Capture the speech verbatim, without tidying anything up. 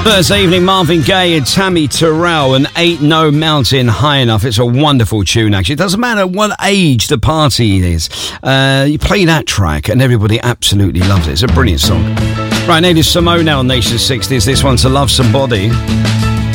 Thursday evening, Marvin Gaye and Tammy Terrell, and Ain't No Mountain High Enough. It's a wonderful tune, actually. It doesn't matter what age the party is. Uh, you play that track and everybody absolutely loves it. It's a brilliant song. Right, it is Simone now on Nation sixties. This one's To Love Somebody.